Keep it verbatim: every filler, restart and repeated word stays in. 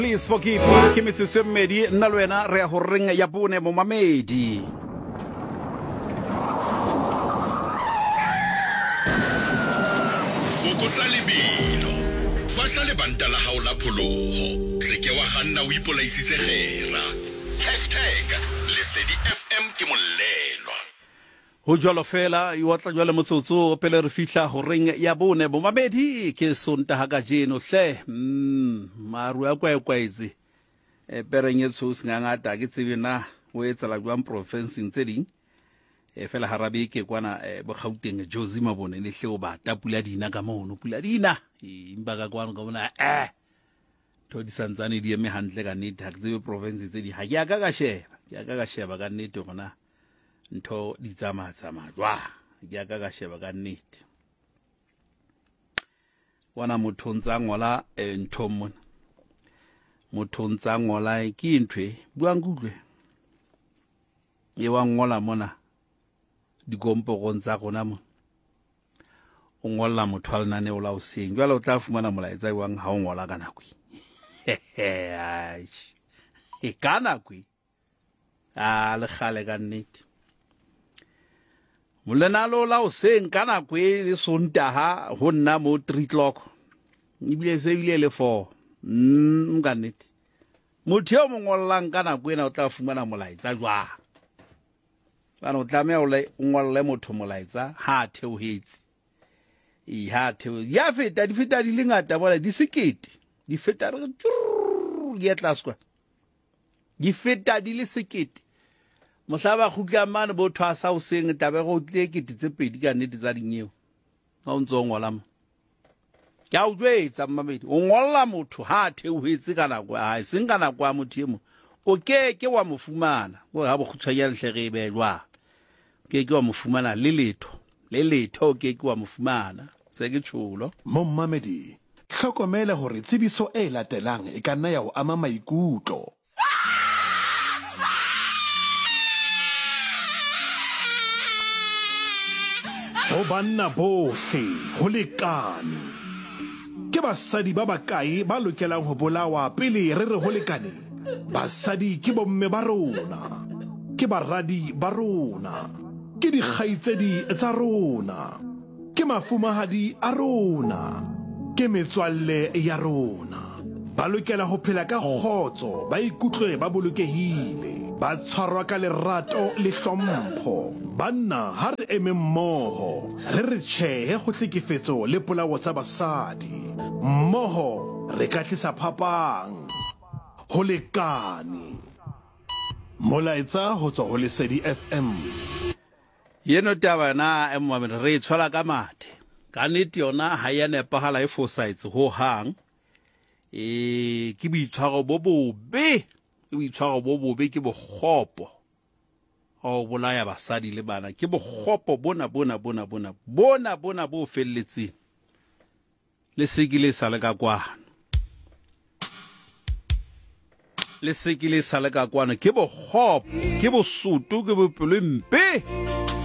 Please forgive ke metsotso mmedi nna le wena re ya go reng ya bone mo mamedi fokotsa lebelo fahla lebanta la hao la pholoho se ke wa ganna o ipolaisitse gera hashtag lesedi F M ke molelwa ho jwalo fela i watla jwale motsotso pele re fihla go reng ya bone mo mamedi ke sontaga ka jeno hle mm maru a kwa kwaitse e pereng etso singangata ke tsebe na o etsela jwang province tse ding e fela harabe ke kwana bo Gauteng Jozi Mabone le hle o ba tapula dina ka mono pula dina imba ka kwana ka bona eh to di santsane di eme hantle ka nnete ha ke tsebe province tse di ha ke aka ka sheba ke aka ka sheba ka nnete gona ntho di tsama tsama jwa ke aka ka sheba ka nnete wana motho ntsa ngola ntho mona motho ntsa ngola ke ntwe buang kutlwe ye wa ngola mona di gompo go ntsa gona mo o ngolla motho a lenane o la o seng jwale o tla fumana molaetsa wang ha o ngola ka nako ai e ka nako a le khale ka nnete molenalo la o seng ka nako e le sontaha ho nna mo three o'clock ibile se bile le four mm ka nnete motho yo mongollang ka nako ena o tla fumana molaetsa jwa bana o tla me o le ngolle motho molaetsa ha theohetse e ha theo ya feta di feta di lengata bona di sekete di feta re di etla skwa di feta di le sekete mohlaba khutla mane bo thwa sa o seng tabe go tle ke tse pedi ka nnete tsa dinyeo ha o ntso ngola mo ya o jwetsa mmamedi o ngolla motho ha theohetse kana kwa ha seng kana kwa motho mo o ke ke wa mofumana go ha bo khutshanya lehlege be jwa ke ke wa mofumana le letho le letho ke ke wa mofumana se ke tsholo mo mmamedi hlokomela hore tsebiso e latelang e ka nna ya ho ama maikutlo ho banna bohle ho lekane ke basadi ba bakae ba lokelang ho bolawa pele re re ho lekane basadi ke bomme ba rona ke baradi ba rona ke dikgaitsedi tsa rona ke mafumahadi a rona ke metswalle ya rona ba lokela ho phela ka kgotso ba ikutlwe ba bolokehile ba tshwarwa ka lerato le hlompho banna ha re eme mmoho re re tjhehe go tlhekefetso le polao tsa basadi mmoho re ka tlisa phapang ho lekane molaetsa ho tswa ho Lesedi F M yeno taba na emma re tshola ka mathe ka nnete yona ha ya nepagala e foresights ho hang e ke boitshwaro bo bobe ke boitshwaro bo bobe ke bokgopo o bolaya basadi le bana ke bokgopo bona bona bona bona bona bona bo felletseng le sekile sa le ka kwana le sekile sa le ka kwana ke bokgopo ke bosutu ke bopelo mpe